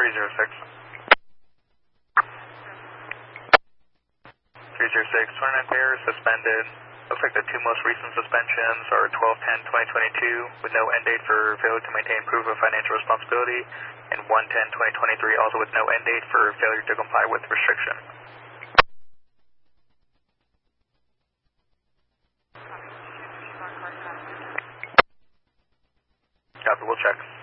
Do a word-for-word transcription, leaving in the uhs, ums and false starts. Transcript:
three zero six. three zero six, twenty-nine pair suspended. Looks like the two most recent suspensions are twelve ten twenty twenty-two with no end date for failure to maintain proof of financial responsibility, and one ten twenty twenty-three also with no end date for failure to comply with restriction. Copy, we'll check.